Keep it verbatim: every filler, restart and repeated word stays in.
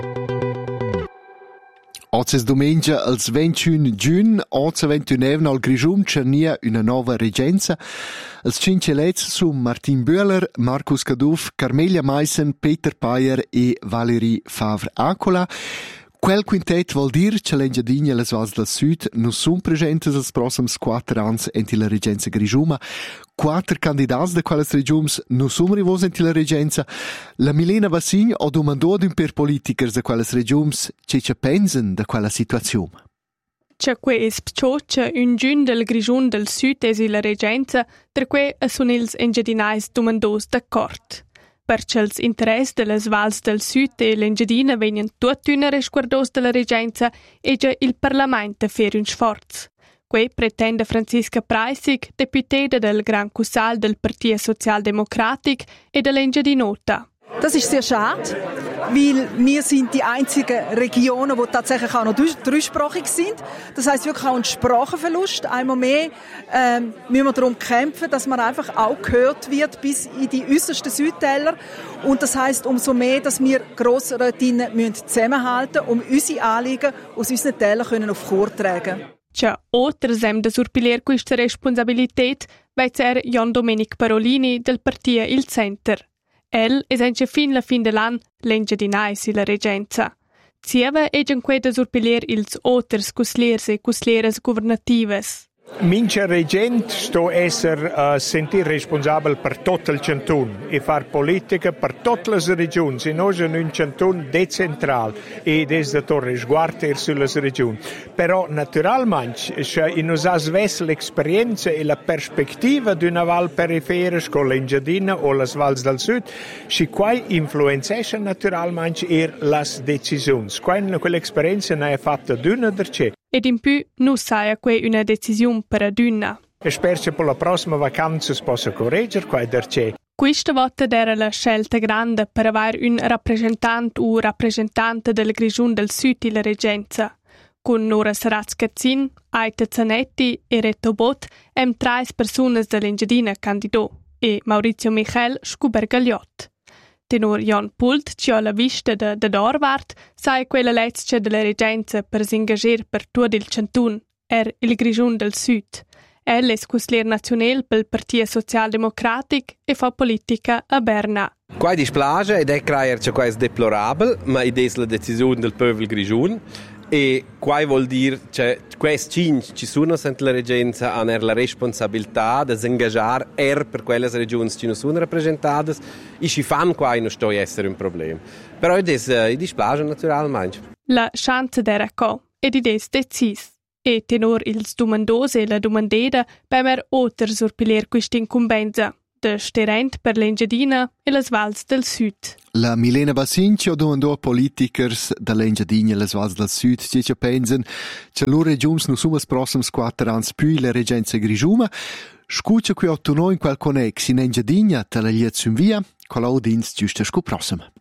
Oggi domenica, il ventuno giugno, oggi ventuno al Grischun c'è una nuova regenza. Il cinque elets sono Martin Böhler, Markus Kaduff, Carmelia Meissen, Peter Payer e Valerie Favre-Acola. Quel quintet vuol dire che l'Engiadina e le Valls del Sud non sono presenti nei prossimi quattro anni in la regenza Grischun. Quattro candidati di quelle regioni non sono arrivati in la regenza. La Milena Bassign ha domandato un per politici di quelle regioni che ci pensano di quella situazione. C'è que es pcioccia un giun del Grischun del Sud e la regenza, per cui sono ils engiadinais domandos d'accordo. Perché els interess delle Valls del Sud e l'Engiadina vengono tutti una resguardos della regenza e già il Parlamento a fare un sforzo. Qui pretende Franziska Preissig, deputata del Gran Cussal del Partito Sozialdemokratisch e dell'Engiadinota. Das ist sehr schade, weil wir sind die einzigen Regionen, die tatsächlich auch noch dreisprachig sind. Das heisst wirklich auch ein Sprachenverlust. Einmal mehr ähm, müssen wir darum kämpfen, dass man einfach auch gehört wird bis in die äußersten Südtäler. Und das heisst umso mehr, dass wir Grossrätinnen müssen zusammenhalten, um unsere Anliegen aus unseren Tälern können auf Chur tragen. C'è oltre sem da surpiler questa responsabilität, vez er Jan Domenic Parolini del Partito Il Center. El es anche fin la fin dell'anno l'Engiadinais e la regenza. Zieva è già qui da surpiler ils oters cusliers e cuslieres governatives. Mincha regent sto esser uh, sentir responsabile per tutto il cantone e far politica per tutte le regioni. Se noi siamo un cantone decentrale e desde torre sguarder sulle regioni. Però naturalmente se noi avessimo l'esperienza e la prospettiva di una val periferica con l'Engiadina o le Valls del Sud, si quai influenzesce naturalmente er las decisioni. Quell'esperienza ne è fatta d'una derce. Ed in più non sai qui una decisione per aduna. E spero che per la prossima vacanza si possa correggere qua derce. Questa volta era la scelta grande per avere un rappresentante o rappresentante del Grischun del Sud e la regenza. Con Nora Saraz-Cazzin, Aita Zanetti e Reto Bot, em tre persone dell'Engiadina candidò e Maurizio Michel Scubergagliot. Tenor Jan Pult, che ha la vista de, de Dorvart, sai quella letzia della regenza per s'ingager per tutto il cantun, er il Grischun del Sud. El è cuslier nazionale pel Partito Sozialdemokratisch e fa politica a Berna. Quai displace ed è creer che quai è deplorabile, ma ed è la decisione del popolo Grischun. E quai vuol dire che questi cinque ci sono sento la regenza hanno la responsabilità di engagare er per quelle regioni che non sono rappresentate e ci fanno quai non sto a essere un problema. Però è uh, dispiace naturalmente. La chance era co ed è decis. E tenor ils domandos e la domandeda per mer oter surpiler questa incumbenza de sterent per l'Engiadina e le Valls del Sud. La Milena Bassign ha domandato a politici dell'Engiadina e le Valls del Sud che ci pensano che le regioni non sono i prossimi quattro anni più la regenza Grischun. Scuccia qui otto noi in quel connex in Engiadina, te la liezzo in via, con l'audienza giusta scu prossima.